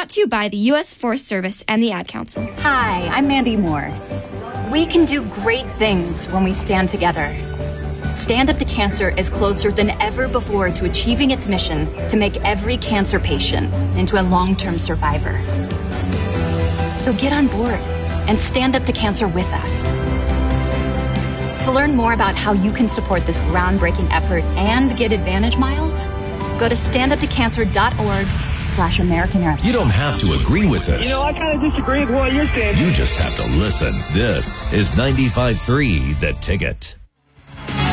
Brought to you by the U.S. Forest Service and the Ad Council. Hi, I'm Mandy Moore. We can do great things when we stand together. Stand Up to Cancer is closer than ever before to achieving its mission to make every cancer patient into a long-term survivor. So get on board and stand up to cancer with us. To learn more about how you can support this groundbreaking effort and get Advantage Miles, go to standuptocancer.org/American. You don't have to agree with us. I kind of disagree with what you're saying. You just have to listen. This is 95.3 The Ticket.